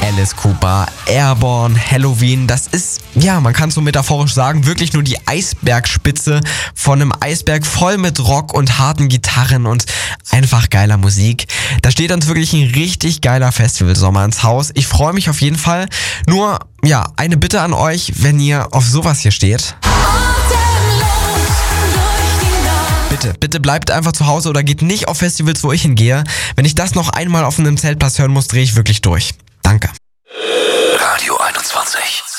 Alice Cooper, Airborne, Halloween, das ist, ja, man kann es so metaphorisch sagen, wirklich nur die Eisbergspitze von einem Eisberg voll mit Rock und harten Gitarren und einfach geiler Musik. Da steht uns wirklich ein richtig geiler Festivalsommer ins Haus. Ich freue mich auf jeden Fall. Nur, ja, eine Bitte an euch, wenn ihr auf sowas hier steht. Bitte bleibt einfach zu Hause oder geht nicht auf Festivals, wo ich hingehe. Wenn ich das noch einmal auf einem Zeltplatz hören muss, drehe ich wirklich durch. Danke. Radio 21.